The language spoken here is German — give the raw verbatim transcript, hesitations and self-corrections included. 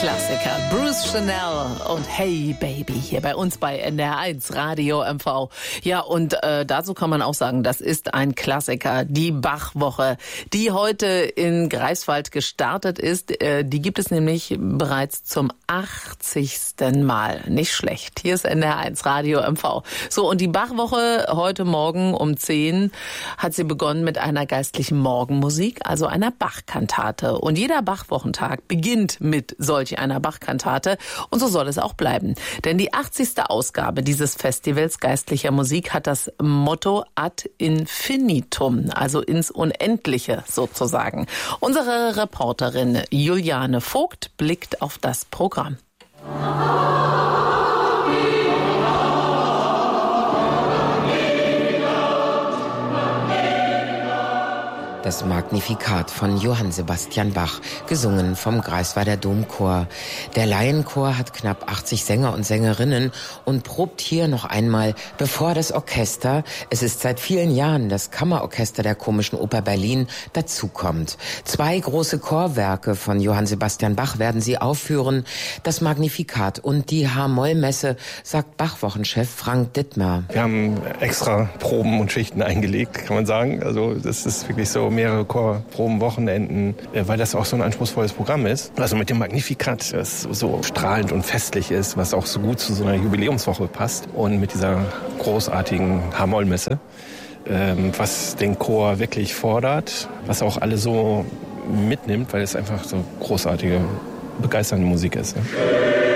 Klassiker. Bruce Chanel und Hey Baby hier bei uns bei N D R eins Radio M V. Ja, und äh, dazu kann man auch sagen, das ist ein Klassiker, die Bach-Woche, die heute in Greifswald gestartet ist. Äh, die gibt es nämlich bereits zum achtzigsten Mal. Nicht schlecht. Hier ist N D R eins Radio M V. So, und die Bach-Woche heute Morgen um zehn hat sie begonnen mit einer geistlichen Morgenmusik, also einer Bach-Kantate. Und jeder Bach-Wochentag beginnt mit solch einer Bach-Kantate. Und so soll es auch bleiben. Denn die achtzigste Ausgabe dieses Festivals geistlicher Musik hat das Motto Ad Infinitum, also ins Unendliche sozusagen. Unsere Reporterin Juliane Vogt blickt auf das Programm. Das Magnificat von Johann Sebastian Bach, gesungen vom Greifswalder Domchor. Der Laienchor hat knapp achtzig Sänger und Sängerinnen und probt hier noch einmal, bevor das Orchester, es ist seit vielen Jahren das Kammerorchester der Komischen Oper Berlin, dazukommt. Zwei große Chorwerke von Johann Sebastian Bach werden sie aufführen, das Magnificat und die H-Moll-Messe, sagt Bach-Wochenchef Frank Dittmer. Wir haben extra Proben und Schichten eingelegt, kann man sagen. Also das ist wirklich so mehrere Chorproben, Wochenenden, weil das auch so ein anspruchsvolles Programm ist. Also mit dem Magnificat, das so strahlend und festlich ist, was auch so gut zu so einer Jubiläumswoche passt. Und mit dieser großartigen H-Moll-Messe, was den Chor wirklich fordert, was auch alle so mitnimmt, weil es einfach so großartige, begeisternde Musik ist. Ne?